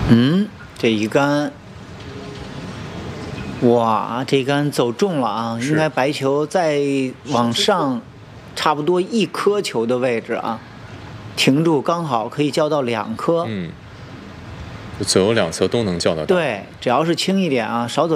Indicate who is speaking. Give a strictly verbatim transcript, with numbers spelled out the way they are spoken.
Speaker 1: 嗯，这一杆，哇，这杆走中了啊！应该白球再往上，差不多一颗球的位置啊，停住刚好可以叫到两颗。
Speaker 2: 嗯，左右两侧都能叫得到。
Speaker 1: 对，只要是轻一点啊，少走。